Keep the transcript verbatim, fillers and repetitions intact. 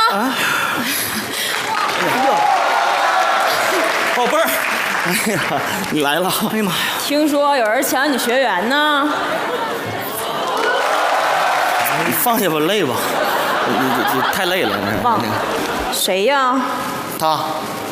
啊！哎呀，宝贝儿，哎呀，你来了！哎呀妈呀！ 听说有人抢你学员呢？ 你放下吧，累吧？你你你太累了。 忘了，谁呀？ 他。